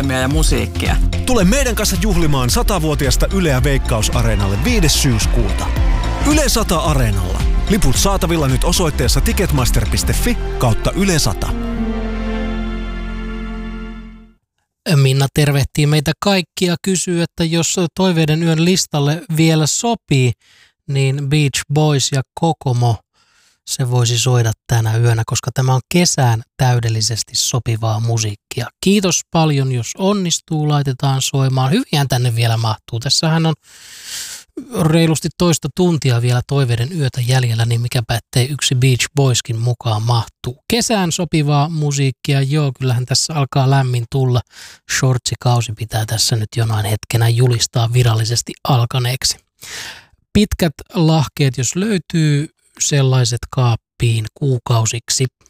tapahtumia ja musiikkia. Tule meidän kanssa juhlimaan 100-vuotiasta Yleä Veikkaus-areenalle 5. syyskuuta. Yle 100 Areenalla. Liput saatavilla nyt osoitteessa ticketmaster.fi/Yle 100. Minna tervehtii meitä kaikkia, kysyy, että jos Toiveiden yön listalle vielä sopii, niin Beach Boys ja Kokomo, se voisi soida tänä yönä, koska tämä on kesään täydellisesti sopivaa musiikkia. Kiitos paljon, jos onnistuu, laitetaan soimaan. Hyvinhän tänne vielä mahtuu. Tässähän on reilusti toista tuntia vielä Toiveiden yötä jäljellä, niin mikäpä ettei yksi Beach Boyskin mukaan mahtuu. Kesään sopivaa musiikkia, joo, kyllähän tässä alkaa lämmin tulla. Shortsikausi pitää tässä nyt jonain hetkenä julistaa virallisesti alkaneeksi. Pitkät lahkeet, jos löytyy, sellaiset kaappiin kuukausiksi.